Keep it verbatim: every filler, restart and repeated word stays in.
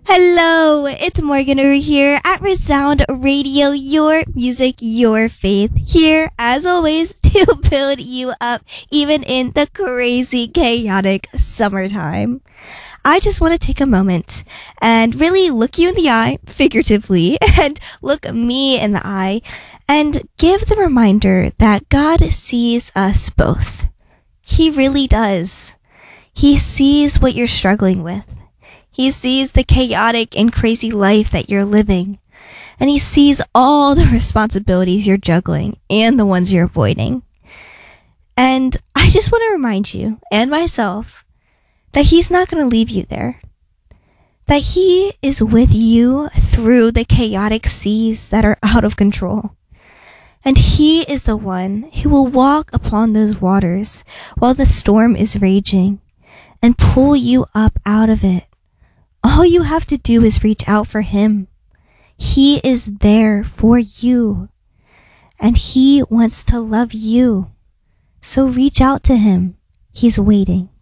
Hello, it's Morgan over here at Resound Radio, your music, your faith. Here, as always, to build you up, even in the crazy, chaotic summertime. I just want to take a moment and really look you in the eye, figuratively, and look me in the eye, and give the reminder that God sees us both. He really does. He sees what you're struggling with. He sees the chaotic and crazy life that you're living. And he sees all the responsibilities you're juggling and the ones you're avoiding. And I just want to remind you and myself that he's not going to leave you there. That he is with you through the chaotic seas that are out of control. And he is the one who will walk upon those waters while the storm is raging and pull you up out of it. All you have to do is reach out for him. He is there for you. And he wants to love you. So reach out to him. He's waiting.